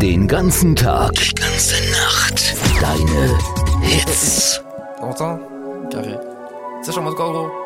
Den ganzen Tag. Die ganze Nacht. Deine Hits. T'entends? Carré. Ça, je suis en mode corps gros.